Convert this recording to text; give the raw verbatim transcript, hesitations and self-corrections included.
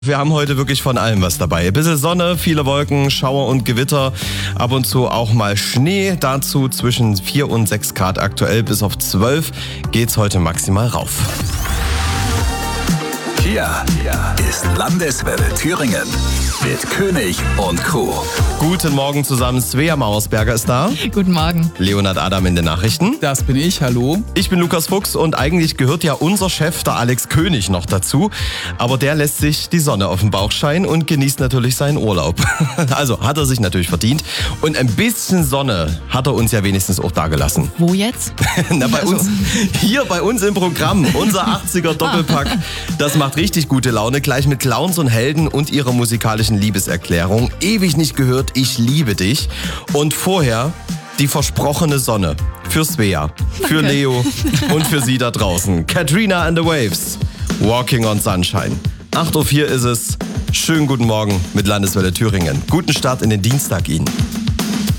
Wir haben heute wirklich von allem was dabei. Ein bisschen Sonne, viele Wolken, Schauer und Gewitter, ab und zu auch mal Schnee. Dazu zwischen vier und sechs Grad aktuell, bis auf zwölf geht's heute maximal rauf. Hier ist Landeswelle Thüringen mit König und Crew. Guten Morgen zusammen, Svea Mauersberger ist da. Guten Morgen. Leonhard Adam in den Nachrichten. Das bin ich, hallo. Ich bin Lukas Fuchs und eigentlich gehört ja unser Chef, der Alex König, noch dazu. Aber der lässt sich die Sonne auf den Bauch scheinen und genießt natürlich seinen Urlaub. Also hat er sich natürlich verdient. Und ein bisschen Sonne hat er uns ja wenigstens auch dagelassen. Wo jetzt? Na, bei Also. uns, hier bei uns im Programm, unser achtziger Doppelpack. Das macht richtig gute Laune, gleich mit Clowns und Helden und ihrer musikalischen Liebeserklärung. Ewig nicht gehört, ich liebe dich. Und vorher die versprochene Sonne. Für Svea, für Danke. Leo und für Sie da draußen. Katrina and the Waves, Walking on Sunshine. acht Uhr vier ist es. Schönen guten Morgen mit Landeswelle Thüringen. Guten Start in den Dienstag Ihnen.